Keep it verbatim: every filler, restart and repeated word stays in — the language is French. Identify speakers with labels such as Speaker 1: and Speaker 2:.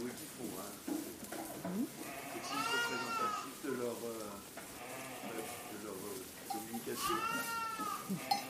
Speaker 1: bruit qu'ils font. Hein. C'est aussi représentatif de leur, euh, de leur euh, communication.